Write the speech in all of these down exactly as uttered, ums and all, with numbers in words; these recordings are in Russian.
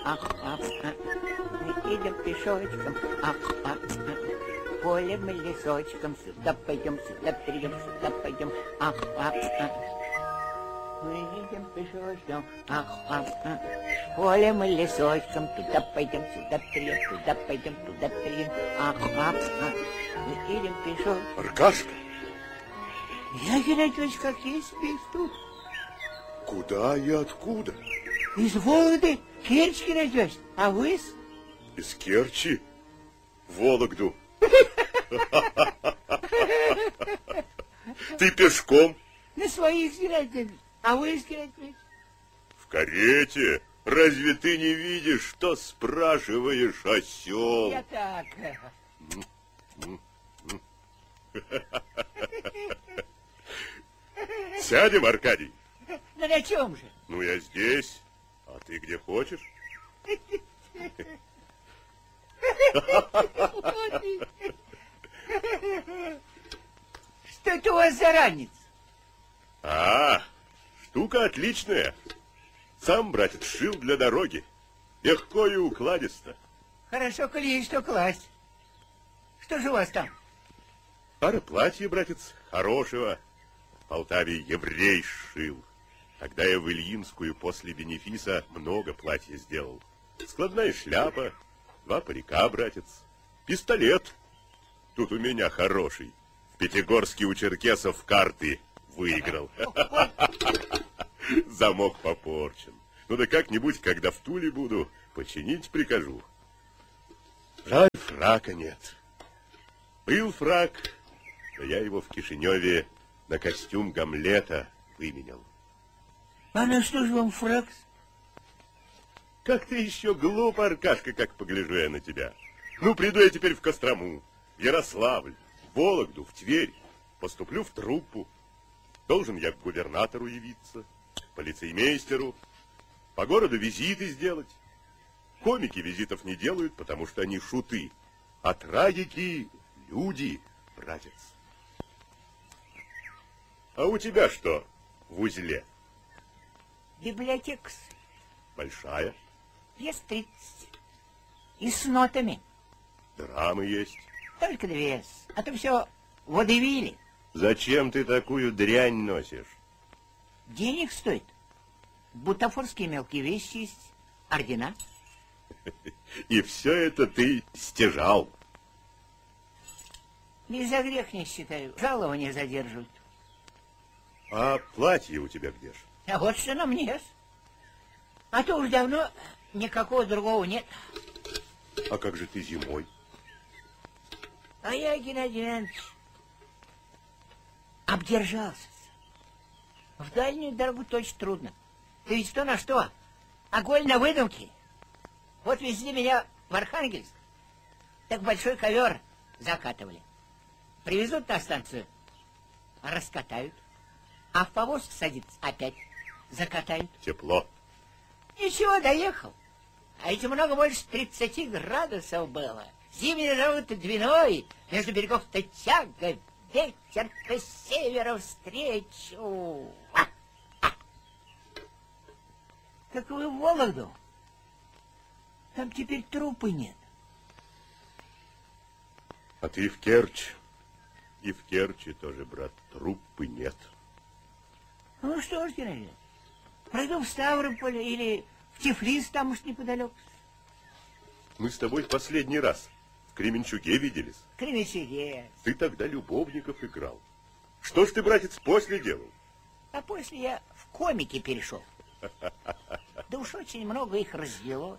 ах, ах, ах. Мы идем пешочком, ах, ах, ах. Полем и лесочком, сюда пойдем, сюда придем, сюда пойдем, ах, ах, ах. Мы идем пешочком, ах, ах, ах. Полем и лесочком, туда пойдем, сюда придем, туда пойдем, туда придем, ах, ах, ах. Мы идем пешочком. Аркашка? Я, Геннадьевич, как есть тут. Куда и откуда? Из Вологды, Керчь, Геннадьевич, а вы? Из Керчи? В Вологду. Ты пешком? На своих, Геннадьевич. А вы, Геннадьевич? В карете. Разве ты не видишь, что спрашиваешь, осел? Я так. Сядем, Аркадий? Ну на чем же? Ну, я здесь, а ты где хочешь? Что это у вас за ранец? А, штука отличная. Сам, братец, шил для дороги. Легко и укладисто. Хорошо, коли есть что класть. Что же у вас там? Пара платья, братец, хорошего. В Полтаве еврей шил. Тогда я в Ильинскую после бенефиса много платья сделал. Складная шляпа, два парика, братец, пистолет. Тут у меня хороший. В Пятигорске у черкесов карты выиграл. Замок попорчен. Ну да как-нибудь, когда в Туле буду, починить прикажу. Жаль, фрака нет. Был фрак, но я его в Кишиневе на костюм Гамлета выменял. А на что же вам фрак? Как ты еще глуп, Аркашка, как погляжу я на тебя. Ну, приду я теперь в Кострому, в Ярославль, в Вологду, в Тверь. Поступлю в труппу. Должен я к губернатору явиться, к полицеймейстеру, по городу визиты сделать. Комики визитов не делают, потому что они шуты. А трагики — люди, братец. А у тебя что в узле? Библиотека. Большая? Есть тридцать. И с нотами. Драмы есть? Только две. А то все водевили. Зачем ты такую дрянь носишь? Денег стоит. Бутафорские мелкие вещи есть, ордена. И все это ты стяжал. Не за грех не считаю. Жалование задерживают. А платье у тебя где ж? А вот что на мне. А то уж давно никакого другого нет. А как же ты зимой? А я, Геннадий Иванович, обдержался. В дальнюю дорогу точно трудно. Ты ведь что на что? Огонь на выдумке. Вот везли меня в Архангельск, так большой ковер закатывали. Привезут на станцию, раскатают. А в повозку садится опять закатают. Тепло. Ничего, доехал. А ведь много больше тридцати градусов было. Зимний живут Двиной, между берегов-то тяга, ветер-то с севера встречу. А, а. Так вы в Вологду? Там теперь трупы нет. А ты в Керчь. И в Керчи тоже, брат, труппы нет. Ну что ж, Геннадий, пройду в Ставрополь или в Тифлис, там уж неподалеку. Мы с тобой в последний раз в Кременчуге виделись. В Кременчуге. Ты тогда любовников играл. Что ж ты, братец, после делал? А после я в комики перешел. Да уж очень много их развелось.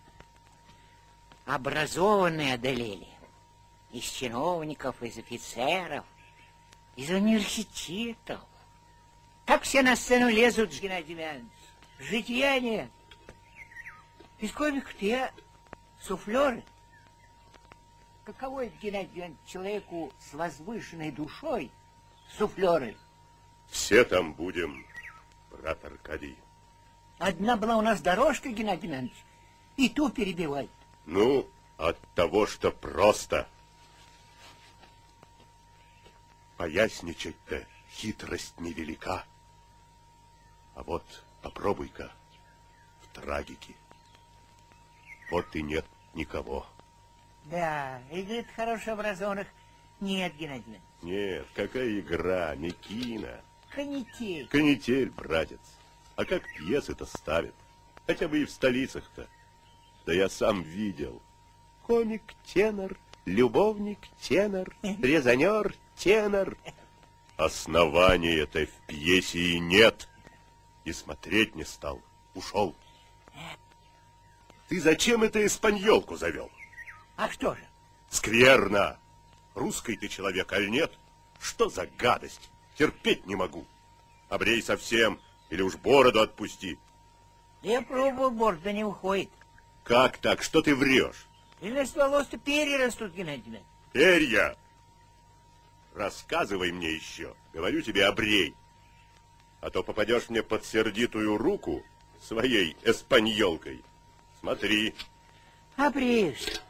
Образованные одолели. Из чиновников, из офицеров, из университетов. Как все на сцену лезут, Геннадий Иванович. Житья нет. Из комиков-то я суфлеры. Каково это, Геннадий Иванович, человеку с возвышенной душой суфлеры? Все там будем, брат Аркадий. Одна была у нас дорожка, Геннадий Иванович, и ту перебивает. Ну, от того, что просто. Поясничать-то хитрость невелика. А вот попробуй-ка в трагике. Вот и нет никого. Да, игр хорошо образованных нет, Геннадий. Нет, какая игра, Микина. Канитель. Канитель, братец. А как пьесы-то ставят? Хотя бы и в столицах-то. Да я сам видел. Комик-тенор, любовник-тенор, резонер-тенор. Основания-то в пьесе и нет. И смотреть не стал. Ушел. Ты зачем это испаньолку завел? А что же? Скверно. Русский ты человек, аль нет? Что за гадость? Терпеть не могу. Обрей совсем, или уж бороду отпусти. Я пробовал, борода не уходит. Как так? Что ты врешь? И на волос-то перья растут, Геннадий. Перья! Рассказывай мне еще. Говорю тебе, обрей. А то попадешь мне под сердитую руку своей эспаньолкой. Смотри. Обреешь.